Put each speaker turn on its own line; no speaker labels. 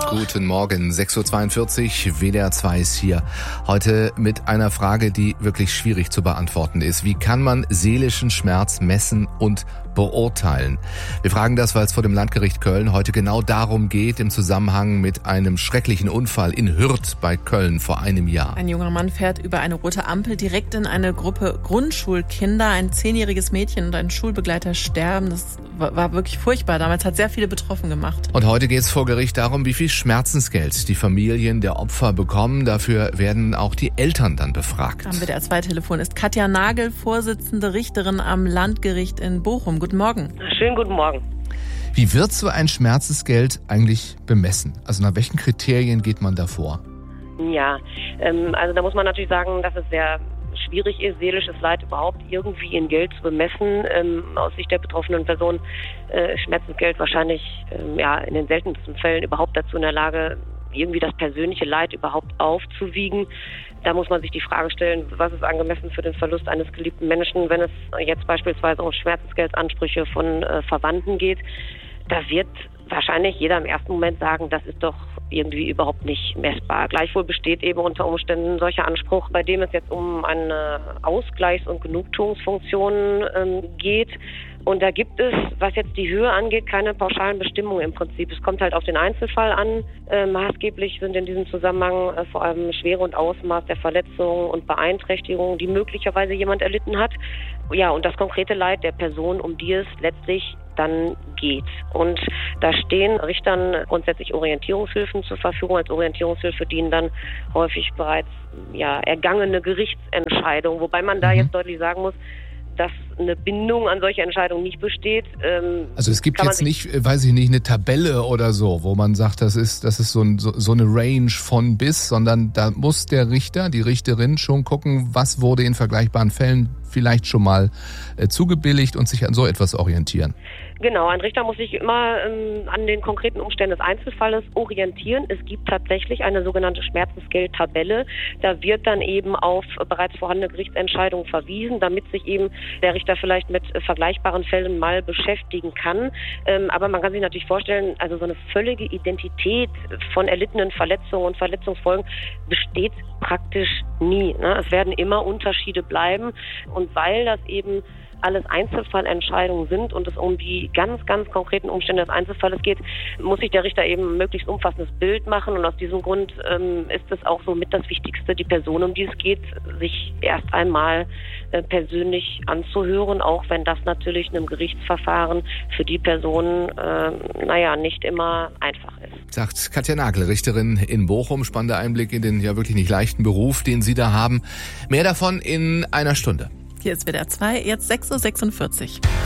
Guten Morgen, 6.42 Uhr, WDR 2 ist hier. Heute mit einer Frage, die wirklich schwierig zu beantworten ist. Wie kann man seelischen Schmerz messen und beurteilen? Wir fragen das, weil es vor dem Landgericht Köln heute genau darum geht, im Zusammenhang mit einem schrecklichen Unfall in Hürth bei Köln vor einem Jahr.
Ein junger Mann fährt über eine rote Ampel direkt in eine Gruppe Grundschulkinder. Ein 10-jähriges Mädchen und ein Schulbegleiter sterben. Das war wirklich furchtbar. Damals hat sehr viele betroffen gemacht.
Und heute geht es vor Gericht darum, wie viel Schmerzensgeld die Familien der Opfer bekommen. Dafür werden auch die Eltern dann befragt.
Am WDR 2 Telefon ist Katja Nagel, Vorsitzende Richterin am Landgericht in Bochum. Guten Morgen.
Schönen guten Morgen.
Wie wird so ein Schmerzensgeld eigentlich bemessen? Also nach welchen Kriterien geht man da vor?
Ja, also da muss man natürlich sagen, dass es sehr schwierig ist, seelisches Leid überhaupt irgendwie in Geld zu bemessen. Aus Sicht der betroffenen Person Schmerzensgeld wahrscheinlich in den seltensten Fällen überhaupt dazu in der Lage, irgendwie das persönliche Leid überhaupt aufzuwiegen. Da muss man sich die Frage stellen, was ist angemessen für den Verlust eines geliebten Menschen, wenn es jetzt beispielsweise um Schmerzensgeldansprüche von Verwandten geht. Da wird wahrscheinlich jeder im ersten Moment sagen, das ist doch irgendwie überhaupt nicht messbar. Gleichwohl besteht eben unter Umständen ein solcher Anspruch, bei dem es jetzt um eine Ausgleichs- und Genugtuungsfunktion geht. Und da gibt es, was jetzt die Höhe angeht, keine pauschalen Bestimmungen im Prinzip. Es kommt halt auf den Einzelfall an. Maßgeblich sind in diesem Zusammenhang vor allem Schwere und Ausmaß der Verletzungen und Beeinträchtigungen, die möglicherweise jemand erlitten hat. Ja, und das konkrete Leid der Person, um die es letztlich dann geht. Und da stehen Richtern grundsätzlich Orientierungshilfen zur Verfügung. Als Orientierungshilfe dienen dann häufig bereits ergangene Gerichtsentscheidungen, wobei man da jetzt deutlich sagen muss, dass eine Bindung an solche Entscheidungen nicht besteht.
Also es gibt jetzt nicht, weiß ich nicht, eine Tabelle oder so, wo man sagt, das ist so eine Range von bis, sondern da muss der Richter, die Richterin schon gucken, was wurde in vergleichbaren Fällen vielleicht schon mal zugebilligt und sich an so etwas orientieren.
Genau, ein Richter muss sich immer an den konkreten Umständen des Einzelfalles orientieren. Es gibt tatsächlich eine sogenannte Schmerzensgeldtabelle. Da wird dann eben auf bereits vorhandene Gerichtsentscheidungen verwiesen, damit sich eben der Richter vielleicht mit vergleichbaren Fällen mal beschäftigen kann. Aber man kann sich natürlich vorstellen, also so eine völlige Identität von erlittenen Verletzungen und Verletzungsfolgen besteht praktisch nie. Es werden immer Unterschiede bleiben. Und weil das eben alles Einzelfallentscheidungen sind und es um die ganz, ganz konkreten Umstände des Einzelfalles geht, muss sich der Richter eben ein möglichst umfassendes Bild machen. Und aus diesem Grund ist es auch so mit das Wichtigste, die Person, um die es geht, sich erst einmal persönlich anzuhören, auch wenn das natürlich in einem Gerichtsverfahren für die Person nicht immer einfach ist.
Sagt Katja Nagel, Richterin in Bochum. Spannender Einblick in den ja wirklich nicht leichten Beruf, den Sie da haben. Mehr davon in einer Stunde.
Hier ist WDR 2, jetzt 6.46 Uhr.